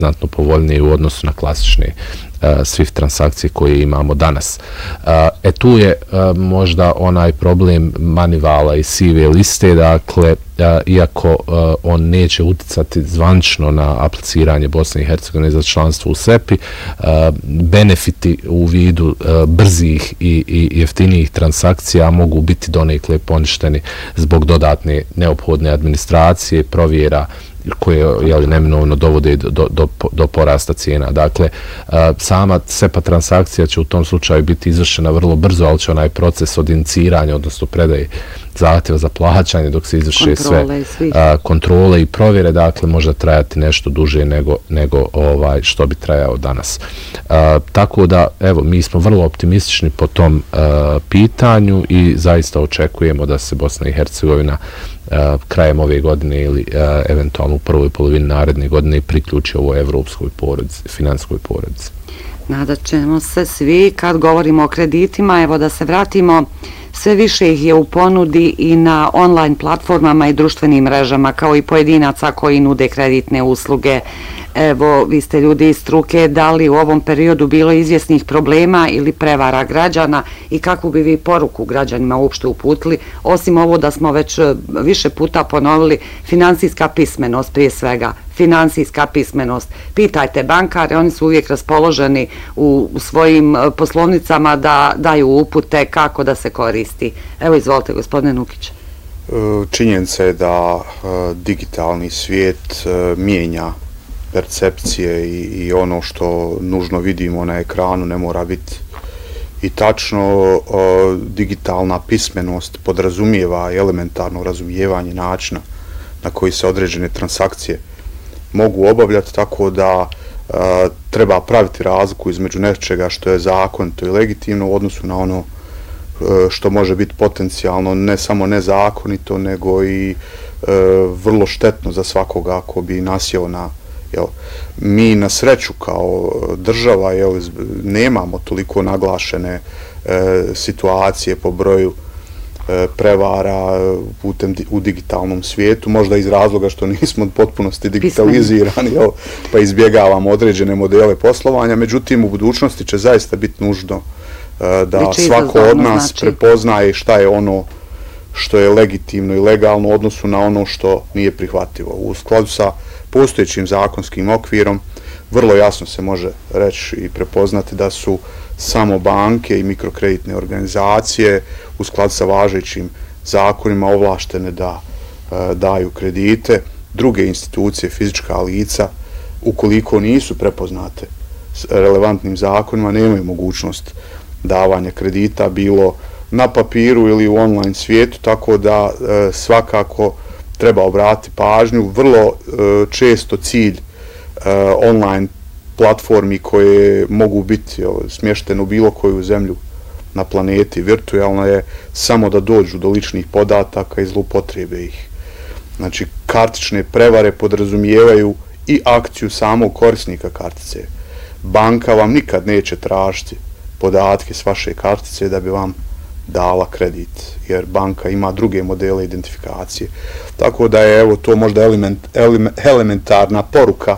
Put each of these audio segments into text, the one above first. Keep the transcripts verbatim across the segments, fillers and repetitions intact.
znatno povoljnije u odnosu na klasične uh, SWIFT transakcije koje imamo danas. Uh, e tu je uh, možda onaj problem Manivala i sive liste, dakle, uh, iako uh, on neće uticati zvanično na apliciranje Bosne i Hercegovine za članstvo u S E P I, uh, benefiti u vidu uh, brzih i, i jeftinijih transakcija mogu biti donekle poništeni zbog dodatne neophodne administracije, provjera koje jeli, neminovno dovode do, do, do porasta cijena. Dakle, sama S E P A transakcija će u tom slučaju biti izvršena vrlo brzo, ali će onaj proces od iniciranja, odnosno predaje zahtjeva za plaćanje dok se izvrše kontrole, sve a, kontrole i provjere, dakle može trajati nešto duže nego, nego ovaj, što bi trajao danas. A, tako da, evo, mi smo vrlo optimistični po tom a, pitanju i zaista očekujemo da se Bosna i Hercegovina a, krajem ove godine ili a, eventualno u prvoj polovini naredne godine priključi ovoj evropskoj porodici, financijskoj porodici. Nadat ćemo se svi. Kad govorimo o kreditima, evo da se vratimo, sve više ih je u ponudi i na online platformama i društvenim mrežama, kao i pojedinaca koji nude kreditne usluge. Evo, vi ste ljudi iz struke, da li u ovom periodu bilo izvjesnih problema ili prevara građana i kakvu bi vi poruku građanima uopšte uputili, osim ovo da smo već više puta ponovili, finansijska pismenost prije svega, finansijska pismenost. Pitajte bankare, oni su uvijek raspoloženi u svojim poslovnicama da daju upute kako da se koristi. Evo, izvolite, gospodine Nukić. Činjenica je da digitalni svijet mijenja percepcije i, i ono što nužno vidimo na ekranu ne mora biti i tačno. O, digitalna pismenost podrazumijeva elementarno razumijevanje načina na koji se određene transakcije mogu obavljati, tako da a, treba praviti razliku između nečega što je zakonito i legitimno u odnosu na ono a, što može biti potencijalno ne samo nezakonito, nego i a, vrlo štetno za svakoga ako bi nasjeo na. Jel, mi na sreću kao država jel, nemamo toliko naglašene e, situacije po broju e, prevara putem di, u digitalnom svijetu, možda iz razloga što nismo u potpunosti digitalizirani, jel, pa izbjegavamo određene modele poslovanja, međutim u budućnosti će zaista biti nužno e, da Biće svako od nas znači. prepoznaje šta je ono što je legitimno i legalno u odnosu na ono što nije prihvatljivo. U skladu sa postojećim zakonskim okvirom vrlo jasno se može reći i prepoznati da su samo banke i mikrokreditne organizacije u skladu sa važećim zakonima ovlaštene da e, daju kredite. Druge institucije, fizička lica, ukoliko nisu prepoznate s relevantnim zakonima, nemaju mogućnost davanja kredita, bilo na papiru ili u online svijetu, tako da e, svakako treba obratiti pažnju. Vrlo e, često cilj e, online platformi koje mogu biti jel, smještene u bilo koju zemlju na planeti virtualno je samo da dođu do ličnih podataka i zloupotrebe ih. Znači, kartične prevare podrazumijevaju i akciju samog korisnika kartice. Banka vam nikad neće tražiti podatke s vaše kartice da bi vam dala kredit, jer banka ima druge modele identifikacije. Tako da je evo to možda element, element, elementarna poruka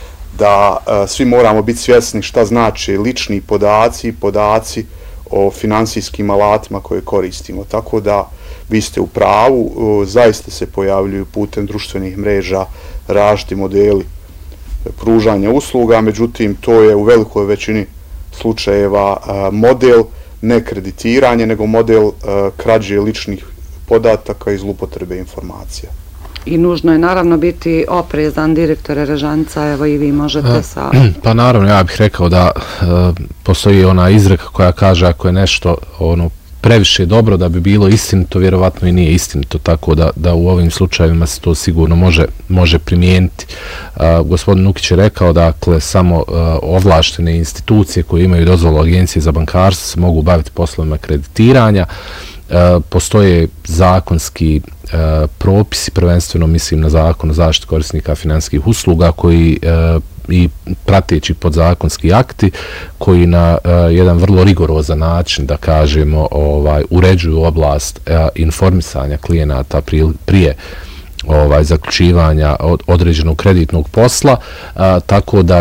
da a, svi moramo biti svjesni šta znači lični podaci i podaci o finansijskim alatima koje koristimo. Tako da vi ste u pravu, o, zaista se pojavljuju putem društvenih mreža različiti modeli pružanja usluga, međutim to je u velikoj većini slučajeva a, model ne kreditiranje, nego model uh, krađe ličnih podataka i zloupotrebe informacija. I nužno je naravno biti oprezan, direktore Režanica, evo i vi možete sa... Pa naravno, ja bih rekao da uh, postoji ona izreka koja kaže ako je nešto ono previše dobro da bi bilo istinito, vjerovatno i nije istinito, tako da, da u ovim slučajevima se to sigurno može, može primijeniti. Uh, gospodin Nukić je rekao, dakle, samo uh, ovlaštene institucije koje imaju dozvolu Agencije za bankarstvo se mogu baviti poslovima kreditiranja. Uh, postoje zakonski uh, propisi, prvenstveno mislim na zakon o zaštiti korisnika financijskih usluga koji uh, i prateći podzakonski akti koji na uh, jedan vrlo rigorozan način, da kažemo, ovaj, uređuju oblast uh, informisanja klijenata prije, prije ovaj, zaključivanja od, određenog kreditnog posla, uh, tako da